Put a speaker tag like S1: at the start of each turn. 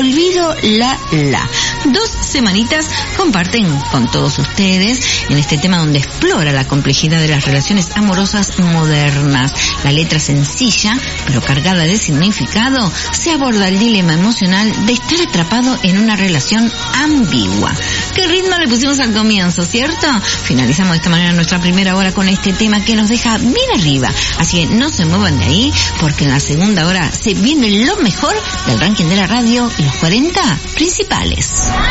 S1: Olvido la. 2 semanitas comparten con todos ustedes en este tema donde explora la complejidad de las relaciones amorosas modernas. La letra sencilla, pero cargada de significado, se aborda el dilema emocional de estar atrapado en una relación ambigua. ¿Qué ritmo le pusimos al comienzo, cierto? Finalizamos de esta manera nuestra primera hora con este tema que nos deja bien arriba. Así que no se muevan de ahí, porque en la segunda hora se viene lo mejor del ranking de la radio y los 40 principales.